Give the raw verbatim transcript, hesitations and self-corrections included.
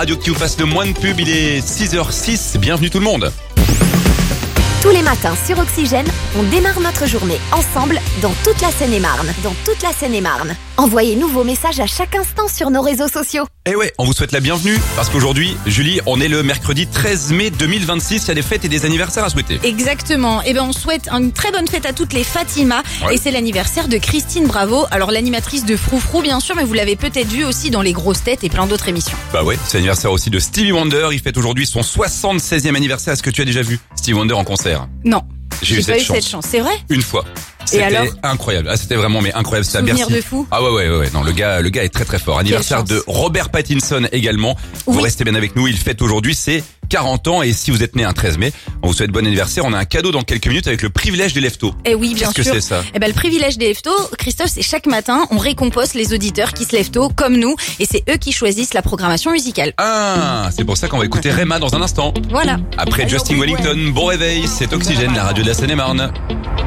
radio qui vous fasse le moins de pub. Il est six heures six. Bienvenue tout le monde. Tous les matins sur Oxygène, on démarre notre journée ensemble dans toute la Seine-et-Marne. Dans toute la Seine-et-Marne. Envoyez-nous vos messages à chaque instant sur nos réseaux sociaux. Et ouais, on vous souhaite la bienvenue parce qu'aujourd'hui, Julie, on est le mercredi treize mai deux mille vingt-six. Il y a des fêtes et des anniversaires à souhaiter. Exactement. Et ben on souhaite une très bonne fête à toutes les Fatima. Ouais. Et c'est l'anniversaire de Christine Bravo. Alors l'animatrice de Froufrou bien sûr, mais vous l'avez peut-être vu aussi dans Les Grosses Têtes et plein d'autres émissions. Bah ouais, c'est l'anniversaire aussi de Stevie Wonder. Il fête aujourd'hui son soixante-seizième anniversaire. Est-ce que tu as déjà vu Stevie Wonder en concert? Non. J'ai eu pas cette eu chance. cette chance. C'est vrai? Une fois. Et alors C'était incroyable. Ah, c'était vraiment mais incroyable. C'était à Souvenir Bercy. de fou. Ah ouais, ouais, ouais, ouais. Non, le gars, le gars est très très fort. Anniversaire chance. de Robert Pattinson également. Vous Oui. restez bien avec nous. Il fête aujourd'hui ses quarante ans. Et si vous êtes né un treize mai, on vous souhaite bon anniversaire. On a un cadeau dans quelques minutes avec le privilège des leftos. Eh oui, bien Qu'est-ce que sûr. c'est ça? Eh ben le privilège des leftos, Christophe, c'est chaque matin, on récompense les auditeurs qui se lèvent tôt comme nous, et c'est eux qui choisissent la programmation musicale. Ah, c'est pour ça qu'on va écouter Rema dans un instant. Voilà. Après Justin Wellington, bon réveil. C'est Oxygène, la radio de la Seine-et-Marne.